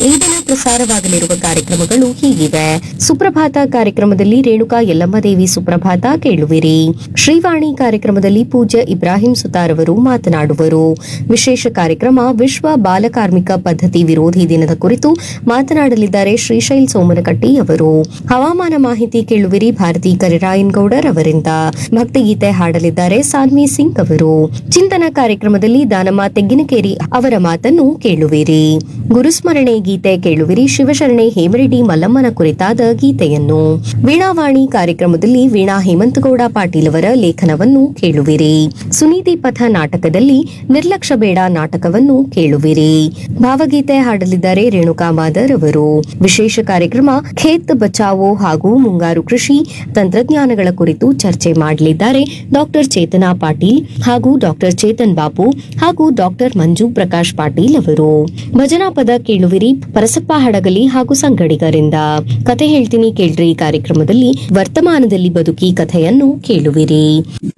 ಈ ದಿನ ಪ್ರಸಾರವಾಗಲಿರುವ ಕಾರ್ಯಕ್ರಮಗಳು ಹೀಗಿವೆ. ಸುಪ್ರಭಾತ ಕಾರ್ಯಕ್ರಮದಲ್ಲಿ ರೇಣುಕಾ ಯಲ್ಲಮ್ಮದೇವಿ ಸುಪ್ರಭಾತ ಕೇಳುವಿರಿ. ಶ್ರೀವಾಣಿ ಕಾರ್ಯಕ್ರಮದಲ್ಲಿ ಪೂಜ್ಯ ಇಬ್ರಾಹಿಂ ಸುತಾರ್ ಅವರು ಮಾತನಾಡುವರು. ವಿಶೇಷ ಕಾರ್ಯಕ್ರಮ ವಿಶ್ವ ಬಾಲಕಾರ್ಮಿಕ ಪದ್ಧತಿ ವಿರೋಧಿ ದಿನದ ಕುರಿತು ಮಾತನಾಡಲಿದ್ದಾರೆ ಶ್ರೀಶೈಲ್ ಸೋಮನಕಟ್ಟಿ ಅವರು. ಹವಾಮಾನ ಮಾಹಿತಿ ಕೇಳುವಿರಿ ಭಾರತಿ ಕರಿರಾಯನ್ ಗೌಡರ್ ಅವರಿಂದ. ಭಕ್ತಿಗೀತೆ ಹಾಡಲಿದ್ದಾರೆ ಸಾನ್ವಿ ಸಿಂಗ್ ಅವರು. ಚಿಂತನ ಕಾರ್ಯಕ್ರಮದಲ್ಲಿ ದಾನಮ್ಮ ತೆಗ್ಗಿನಕೇರಿ ಅವರ ಮಾತನ್ನು ಕೇಳುವಿರಿ. ಗುರುಸ್ಮರಣೆ ಗೀತೆ ಕೇಳುವಿರಿ. ಶಿವಶರಣೆ ಹೇಮರೆಡ್ಡಿ ಮಲ್ಲಮ್ಮನ ಕುರಿತಾದ ಗೀತೆಯನ್ನು. ವೀಣಾವಾಣಿ ಕಾರ್ಯಕ್ರಮದಲ್ಲಿ ವೀಣಾ ಹೇಮಂತಗೌಡ ಪಾಟೀಲ್ ಅವರ ಲೇಖನವನ್ನು ಕೇಳುವಿರಿ. ಸುನೀತಿ ಪಥ ನಾಟಕದಲ್ಲಿ ನಿರ್ಲಕ್ಷ್ಯ ಬೇಡ ನಾಟಕವನ್ನು ಕೇಳುವಿರಿ. ಭಾವಗೀತೆ ಹಾಡಲಿದ್ದಾರೆ ರೇಣುಕಾ ಮಾದರ್ ಅವರು. ವಿಶೇಷ ಕಾರ್ಯಕ್ರಮ ಖೇತ್ ಬಚಾವೋ ಹಾಗೂ ಮುಂಗಾರು ಕೃಷಿ ತಂತ್ರಜ್ಞಾನಗಳ ಕುರಿತು ಚರ್ಚೆ ಮಾಡಲಿದ್ದಾರೆ ಡಾಕ್ಟರ್ ಚೇತನಾ ಪಾಟೀಲ್ ಹಾಗೂ ಡಾಕ್ಟರ್ ಚೇತನ್ ಬಾಬು ಹಾಗೂ ಡಾಕ್ಟರ್ ಮಂಜು ಪ್ರಕಾಶ್ ಪಾಟೀಲ್ ಅವರು. ಭಜನಾ ಪದ ಕೇಳುವಿರಿ ಪರಸಪ್ಪ ಹಡಗಲಿ ಹಾಗೂ ಸಂಗಡಿಗರಿಂದ. ಕತೆ ಹೇಳ್ತೀನಿ ಕೇಳ್ರಿ ಕಾರ್ಯಕ್ರಮದಲ್ಲಿ ವರ್ತಮಾನದಲ್ಲಿ ಬದುಕಿ ಕಥೆಯನ್ನು ಕೇಳುವಿರಿ.